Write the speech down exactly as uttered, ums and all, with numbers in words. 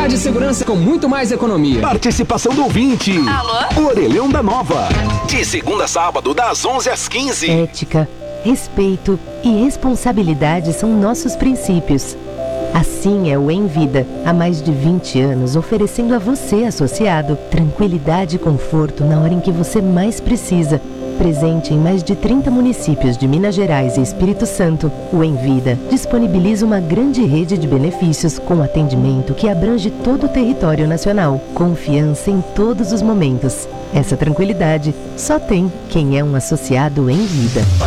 Tranquilidade e segurança com muito mais economia. Participação do ouvinte. Alô? Orelhão da Nova. De segunda a sábado, das onze às quinze. Ética, respeito e responsabilidade são nossos princípios. Assim é o Envida, há mais de vinte anos oferecendo a você, associado, tranquilidade e conforto na hora em que você mais precisa. Presente em mais de trinta municípios de Minas Gerais e Espírito Santo, o Envida disponibiliza uma grande rede de benefícios com atendimento que abrange todo o território nacional. Confiança em todos os momentos. Essa tranquilidade só tem quem é um associado Envida.